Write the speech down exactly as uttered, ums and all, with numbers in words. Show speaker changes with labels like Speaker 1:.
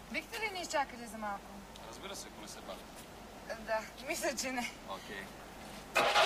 Speaker 1: Бихте ли ни изчакали за малко?
Speaker 2: Разбира се, ако не се бавя.
Speaker 1: Да, мисля, че не.
Speaker 2: Окей.